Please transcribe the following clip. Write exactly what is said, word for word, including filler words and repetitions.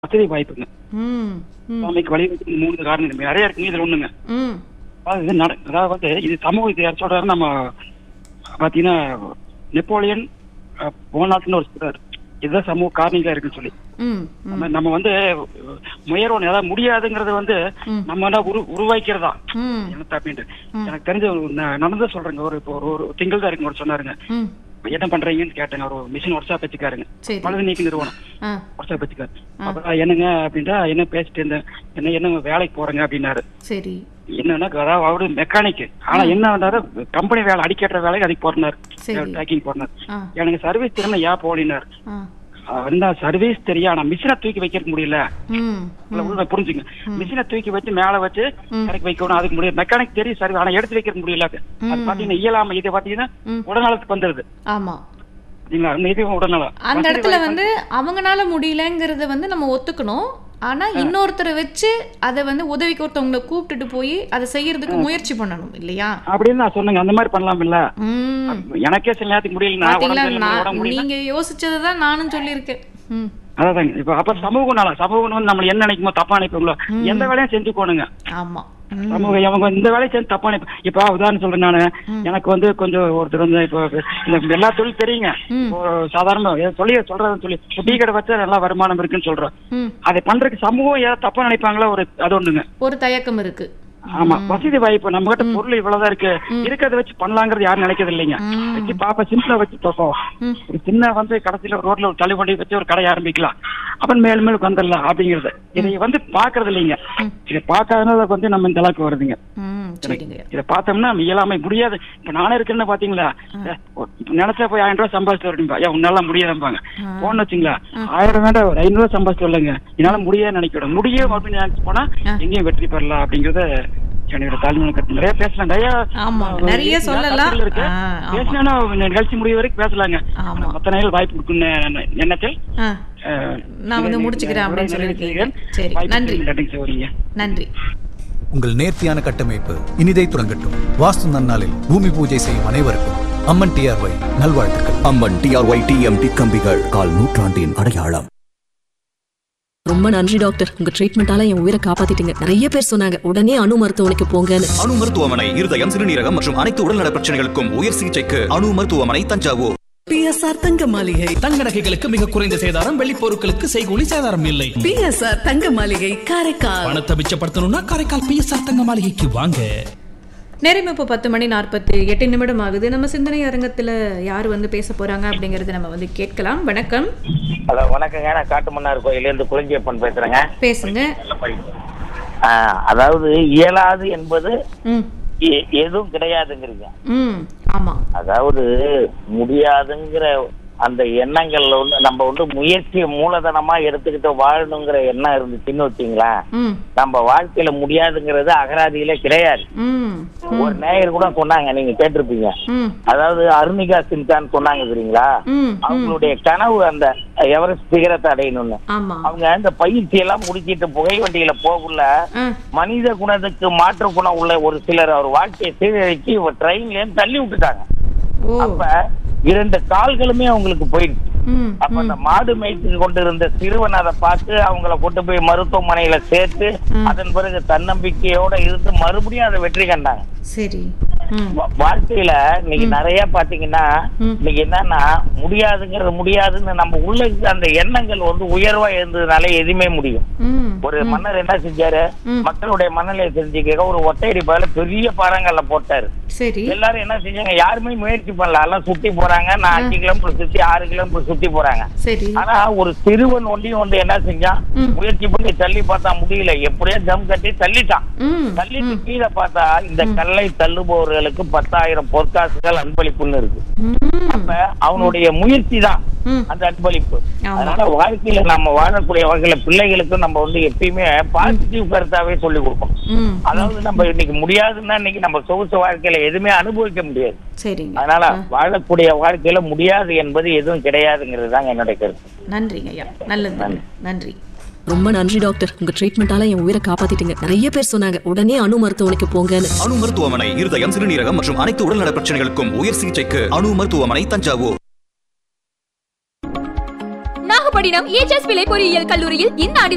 வசதி வாய்ப்புங்க. ம், ம், சாமிக்கு வழிபட்டு மூணு காரணம் நிறைய இருக்குங்க. இதுல ஒண்ணுங்க. ம். அதாவது இது நட- அதாவது வந்து இது சமூக இது யார் சொல்றாரு, நம்ம பாத்தீங்கன்னா நெப்போலியன் போனாட்னு ஒரு சொல்றாரு, இதுதான் சமூக காரணிகளா இருக்குன்னு சொல்லி. ம், ம், நம்ம நம்ம வந்து முயற்சி ஏதாவது முடியாதுங்கிறது வந்து ம். நம்ம என்ன உரு உருவாக்கிறதா ம், எனக்கு அப்படின்ட்டு ம். எனக்கு தெரிஞ்ச ஒரு ந- நடந்ததை சொல்றேங்க. ஒரு இப்போ ஒரு ஒரு திங்கள் தான் இருக்குங்க. ஒரு சொன்னாருங்க, ம். என்ன பண்றீங்கன்னு கேட்டேங்க. ஒரு மிஷின் ஒர்க் ஷாப் வச்சுக்காருங்க, சரி. பழுது நீக்கி நிறுவனம் ஆ, ஒர்க் ஷாப் வச்சுக்காரு. ஆ. அப்புறம் என்னங்க அப்படின்ட்டா என்ன பேசிட்டு இருந்தேன், என்ன என்ன வேலைக்கு போறேங்க அப்படின்னாரு. சரி. என்னன்னா அதாவது அவரு மெக்கானிக், ஆனா என்ன வந்தாரு கம்பெனி வேலை அடிக்கட்டுற வேலைக்கு அதுக்கு போறாரு, சரி. பேக்கிங் போறாரு. ஆ, எனக்கு சர்வீஸ் திறமை ஏன் போலினார். ஆ. வந்தா சர்வீஸ் தெரியா, ஆனா மிஷினை தூக்கி வைக்க முடியல. ம், ம், உள்ள புரிஞ்சுங்க, மிஷினை தூக்கி வச்சு மேல வச்சு ம். கரைக்கு வைக்கணும், அதுக்கு முடியாது. மெக்கானிக் தெரியும் சர்வீஸ், ஆனா எடுத்து வைக்க முடியல. அது ம். பாத்தீங்கன்னா இயலாம. இது பாத்தீங்கன்னா ம். உடல்நலத்துக்கு வந்துருது. ஆமா. சரிங்களா? இந்த இது உடல்நலம். அந்த வசதி இடத்துல வாய்ப்பு வந்து அவங்கனால முடியலங்கிறத வந்து நம்ம ஒத்துக்கணும். ஆனா இன்னொருத்தரை வச்சு அதை வந்து உதவிக்கு ஒருத்தவங்களை கூப்பிட்டுட்டு போய் அதை செய்யறதுக்கு முயற்சி பண்ணணும் இல்லையா? அப்படின்னு நான் சொன்னேங்க. அந்த மாதிரி பண்ணலாம் இல்ல. ம். எனக்கே சில நேரத்துக்கு முடியல, நான் பாத்தீங்களா, உடம்பு சரியில்லை, உடம்பு நான் முடியல. நீங்க யோசிச்சதை தான் நானும் சொல்லியிருக்கேன். ம், அதாங்க. இப்ப அப்ப சமூக நலம், சமூகம் வந்து நம்ம என்ன நினைக்குமோ தப்பா நினைப்போங்களோ, ம். எந்த வேலையும் செஞ்சுக்கோணுங்க. ஆமா. ம், சமூகம் அவங்க இந்த வேலையை செஞ்சு தப்பா நினைப்ப. இப்ப உதாரணம் சொல்றேன் நானு, ம். எனக்கு எனக்கு வந்து கொஞ்சம் ஒருத்தர் வந்து இப்போ இந்த எல்லா தொழில் தெரியுங்க. ம். இப்போ சாதாரண ஏதோ சொல்லி சொல்றதுன்னு சொல்லி டீ கடை வச்சா நல்லா வருமானம் இருக்குன்னு சொல்றோம். ம். அதை பண்றதுக்கு சமூகம் ஏதாவது தப்பா நினைப்பாங்களா, ஒரு அது ஒண்ணுங்க. ஒரு தயக்கம் இருக்கு. ஆமா, ம். வசதி வாய்ப்பு நம்ம கிட்ட பொருள் இவ்வளவுதான் இருக்கு, ம். இருக்கிறத வச்சு பண்ணலாங்கிறது யாரும் நினைக்கிறது இல்லைங்க. ம். வச்சு பாப்பா சிம்பிளா வச்சு பார்ப்போம். ம். ஒரு சின்ன வந்து கடைசியில ரோட்ல ஒரு தள்ளுவண்டி வச்சு ஒரு கடை ஆரம்பிக்கலாம், அப்புறம் மேலும் மேலும் வந்துடலாம் அப்படிங்கிறது. இதை வந்து பாக்குறது இல்லைங்க. ம். இதை பார்க்காதனால வந்து நம்ம இந்த அளவுக்கு வருதுங்க. ம், சரிங்க. இதை பார்த்தோம்னா இயலாமை முடியாது. இப்ப நானே இருக்கேன்னு பாத்தீங்களா, ஏ, இப்ப நினைச்சா போய் ஆயிரம் ரூபாய் சம்பாதிச்சு வரணும்பா, ஏன் உன்னால முடியாதும்பாங்க. ஆ. போன்னு வச்சுங்களா, ஆ. ஆயிரம் வேண்டாம் ஒரு ஐநூறு ரூபாய் சம்பாதிச்சு வரலங்க, என்னால முடியாது நினைக்கிறோம். முடியும் அப்படின்னு நினைச்சு போனா ஆ. எங்கேயும் வெற்றி பெறலாம் அப்படிங்கறத என்னோட தாழ்மையான கருத்து. நிறைய பேசலாம், நிறைய ஆமா, அஹ், நிறைய இருக்கு, சொல்லலாம். கருத்துக்கள் இருக்கு. ஆ, ஆமா. பேசினா நிகழ்ச்சி முடிவு வரைக்கும் பேசலாங்க. ஆமா. மத்த நேரம் வாய்ப்பு கொடுக்குன்னு எண்ணத்தில் ஆ, அஹ், நான் வந்து இதை- முடிச்சுக்கிறேன் அப்படின்னு இதை சொல்லியிருக்கீங்க. நிறைவு சரி, வாய்ப்பு நன்றி. நன்றிங்க சகோதரிங்க. நன்றி. உங்கள் நேர்த்தியான கட்டமைப்பு இனிதை துறங்கட்டும். வாஸ்து நன்னாளில் பூமி பூஜை செய்யும் அனைவருக்கும் அம்மன் டிஆர்ஒய் நல்வாழ்த்துக்கள். அம்மன் டிஆர்ஒய் டிஎம்டி கம்பிகள் கால் நூற்றாண்டின் அடையாளம். ரொம்ப நன்றி டாக்டர், உங்க ட்ரீட்மெண்டால என் உயிரை காப்பாத்திட்டீங்க. நிறைய பேர் சொன்னாங்க உடனே அணு மருத்துவமனைக்கு போங்கன்னு. அணு மருத்துவமனை இருதயம், சிறுநீரகம் மற்றும் அனைத்து உடல்நல பிரச்சனைகளுக்கும் உயர் சிகிச்சைக்கு அணு மருத்துவமனை தஞ்சாவூர். பிஎஸ்ஆர் தங்க மாளிகை. தங்க நகைகளுக்கு மிக குறைந்த சேதாரம், வெள்ளி பொருட்களுக்கு செய்கூலி சேதாரம் இல்லை. பிஎஸ்ஆர் தங்க மாளிகை காரைக்கால். பணத்தை மிச்சப்படுத்தணும்னா காரைக்கால் பிஎஸ்ஆர் தங்க மாளிகைக்கு வாங்க. நேரம் இப்போ பத்து மணி நாற்பத்தி எட்டு நிமிடம் ஆகுது. நம்ம சிந்தனை அரங்கத்துல யார் வந்து பேச போறாங்க அப்படிங்கறது நம்ம வந்து கேட்கலாம். வணக்கம். ஹலோ, வணக்கங்க. நான் காட்டுமன்னார் கோயிலேருந்து குளஞ்சியப்பன் பேசுறேங்க. பேசுங்க. ஆ, அதாவது இயலாது என்பது ம், எ- எதுவும் கிடையாதுங்கிறீங்க. ம், ஆமா. அதாவது முடியாதுங்கிற அந்த எண்ணங்கள்ல வந்து நம்ம வந்து முயற்சியை மூலதனமா எடுத்துக்கிட்டு வாழணுங்கிற எண்ணம் இருந்துச்சுன்னு வச்சுங்களா, ம், நம்ம வாழ்க்கையில முடியாதுங்கிறது அகராதியிலே கிடையாது. ம், ஒரு நேயர் கூட சொன்னாங்க, நீங்க கேட்டிருப்பீங்க. ம், அதாவது அருணிகா சின்கான்னு சொன்னாங்க தெரியுங்களா, ம், ம். அவங்களுடைய கனவு அந்த எவரெஸ்ட் சிகரத்தை அடையணும்னு. ஆமா. அவங்க இந்த பயிற்சி எல்லாம் முடிச்சிட்டு புகை வண்டியில போகல ஆ, மனித குணத்துக்கு மாற்று குணம் உள்ள ஒரு சிலர் அவர் வாழ்க்கையை சீரழிச்சு ட்ரெயின்ல இருந்து தள்ளி விட்டுட்டாங்க. ஓ. அப்ப இரண்டு கால்களுமே அவங்களுக்கு போயிடுச்சு. ம், அப்ப ம். அந்த மாடு மேய்த்து கொண்டிருந்த சிறுவன் அதை பார்த்து அவங்கள கொண்டு போய் மருத்துவமனையில சேர்த்து ம். அதன் பிறகு தன்னம்பிக்கையோட இருந்து மறுபடியும் அதை வெற்றி கண்டாங்க. சரி. ம், வா- வாழ்க்கையில இன்னைக்கு நிறைய பாத்தீங்கன்னா ம். இன்னைக்கு என்னன்னா முடியாதுங்கிறது முடியாதுன்னு நம்ம உள்ள இருக்க அந்த எண்ணங்கள் வந்து உயர்வா இருந்ததுனால எதுவுமே முடியும். ம், ஒரு ம். மன்னர் என்ன செஞ்சாரு, ம். மக்களுடைய மனநிலையை தெரிஞ்சுக்க ஒரு ஒத்தையடி பால பெரிய பாறாங்கல்ல போட்டாரு. சரி. எல்லாரும் என்ன செஞ்சாங்க, யாருமே முயற்சி பண்ணல, எல்லாம் சுத்தி போறாங்க. நான் அஞ்சு கிலோமீட்டர் சுத்தி ஆறு கிலோமீட்டர் சுத்தி போறாங்க. சரி. ஆனா ஒரு சிறுவன் ஒண்டியும் வந்து என்ன செஞ்சான், ம். முயற்சி பண்ணி தள்ளி பார்த்தா முடியல, எப்படியோ ஜம் கட்டி தள்ளிட்டான். ம், தள்ளிட்டு ம், கீழே பார்த்தா இந்த கல்லை தள்ளுபவர்களுக்கு பத்தாயிரம் பொற்காசுகள் அன்பளிப்புன்னு இருக்கு. ம். அப்ப அவனுடைய முயற்சி தான் ம். அந்த அன்பளிப்பு. ஆமா. அதனால வாழ்க்கையில நம்ம வாழக்கூடிய வகையில பிள்ளைகளுக்கும் நம்ம வந்து எப்பயுமே பாசிட்டிவ் கருத்தாவே சொல்லி கொடுக்கணும். ம். அதாவது நம்ம இன்னைக்கு முடியாதுன்னா இன்னைக்கு நம்ம சொகுசு வாழ்க்கையில எதுவுமே அனுபவிக்க முடியாது. சரிங்க. அதனால ஆ. வாழக்கூடிய வாழ்க்கையில முடியாது என்பது எதுவும் கிடையாதுங்கிறது தாங்க என்னுடைய கருத்து. நன்றிங்க ஐயா. நல்லது. நன்றி. ரொம்ப நன்றி டாக்டர், உங்க ட்ரீட்மெண்டால என் உயிரை காப்பாத்திட்டீங்க. நிறைய பேர் சொன்னாங்க உடனே அணு மருத்துவமனைக்கு போங்கன்னு. அணு மருத்துவமனை இருதயம், சிறுநீரகம் மற்றும் அனைத்து உடல்நல பிரச்சனைகளுக்கும் உயர் சிகிச்சைக்கு அணு மருத்துவமனை Thanjavur. Nagapattinam A H S பிள்ளை பொறியியல் கல்லூரியில் இந்த ஆண்டு